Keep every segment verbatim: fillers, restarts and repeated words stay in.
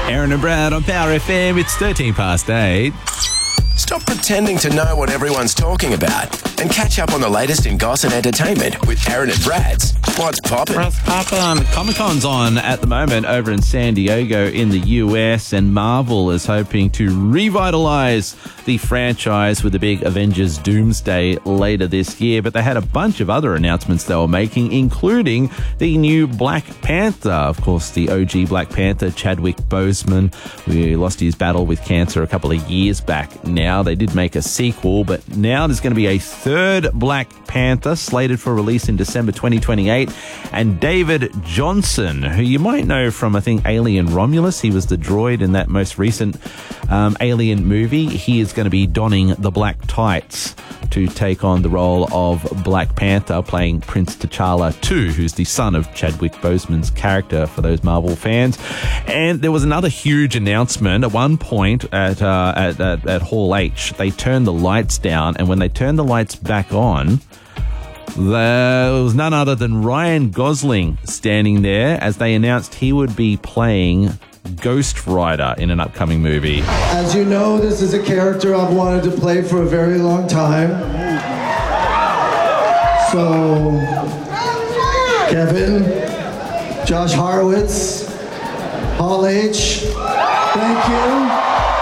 Aaron and Brad on Power F M. It's thirteen past eight. Stop pretending to know what everyone's talking about and catch up on the latest in goss and entertainment with Aaron and Brad's What's Poppin'. What's Poppin'? Comic-Con's on at the moment over in San Diego in the U S, and Marvel is hoping to revitalise the franchise with the big Avengers Doomsday later this year. But they had a bunch of other announcements they were making, including the new Black Panther. Of course, the O G Black Panther, Chadwick Boseman. We lost his battle with cancer a couple of years back now. They did make a sequel, but now there's going to be a third Black Panther slated for release in December twenty twenty-eight. And David Johnson, who you might know from, I think, Alien Romulus. He was the droid in that most recent um, Alien movie. He is going to be donning the black tights to take on the role of Black Panther, playing Prince T'Challa two, who's the son of Chadwick Boseman's character for those Marvel fans. And there was another huge announcement at one point at, uh, at, at, at Hall H. They turned the lights down, and when they turned the lights back on, there was none other than Ryan Gosling standing there as they announced he would be playing Ghost Rider in an upcoming movie. As you know, this is a character I've wanted to play for a very long time. So, Kevin, Josh Horowitz, Hall H, thank you.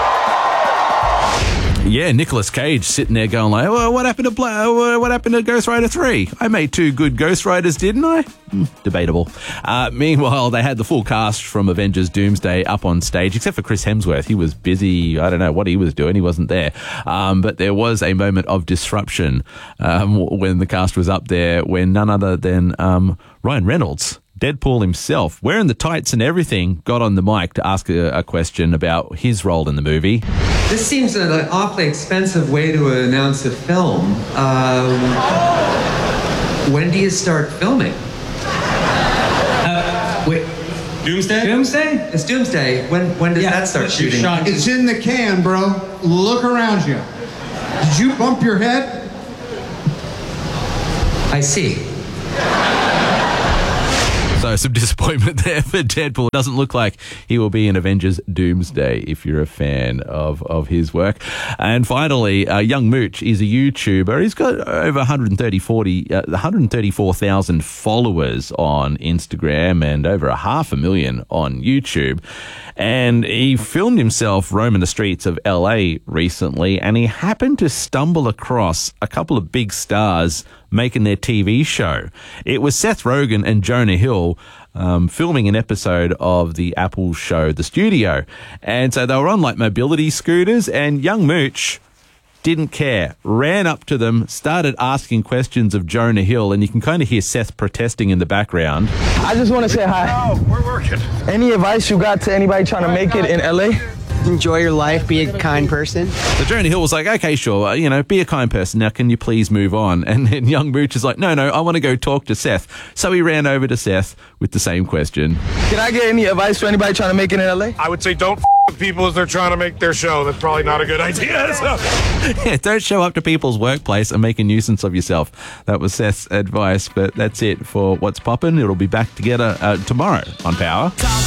Yeah, Nicolas Cage sitting there going like, well, what happened to Bla- what happened to Ghost Rider three? I made two good Ghost Riders, didn't I? Hmm, debatable. Uh, meanwhile, they had the full cast from Avengers Doomsday up on stage, except for Chris Hemsworth. He was busy. I don't know what he was doing. He wasn't there. Um, but there was a moment of disruption um, when the cast was up there, when none other than um, Ryan Reynolds, Deadpool himself, wearing the tights and everything, got on the mic to ask a, a question about his role in the movie. This seems an awfully expensive way to announce a film. Um, when do you start filming? Uh, wait. Doomsday? Doomsday? It's Doomsday. When when does Yeah, that start shooting? shot. It's in the can, bro. Look around you. Did you bump your head? I see. So some disappointment there for Deadpool. Doesn't look like he will be in Avengers Doomsday if you're a fan of, of his work. And finally, uh, Young Mooch is a YouTuber. He's got over one hundred thirty, forty, uh, one hundred thirty-four thousand followers on Instagram and over a half a million on YouTube. And he filmed himself roaming the streets of L A recently, and he happened to stumble across a couple of big stars making their T V show. It was Seth Rogen and Jonah Hill um, filming an episode of the Apple show The Studio. And so they were on like mobility scooters, and Young Mooch didn't care, ran up to them, started asking questions of Jonah Hill, and you can kind of hear Seth protesting in the background. I just want to say hi. Oh, we're working. Any advice you got to anybody trying to make it in L A? Enjoy your life, be a kind person. So Jonah Hill was like, okay, sure, uh, you know, be a kind person. Now, can you please move on? And then Young Mooch is like, no, no, I want to go talk to Seth. So he ran over to Seth with the same question. Can I get any advice for anybody trying to make it in L A? I would say don't f- with people as they're trying to make their show. That's probably not a good idea. So. Yeah, don't show up to people's workplace and make a nuisance of yourself. That was Seth's advice, but that's it for What's Poppin'. It'll be back together uh, tomorrow on Power.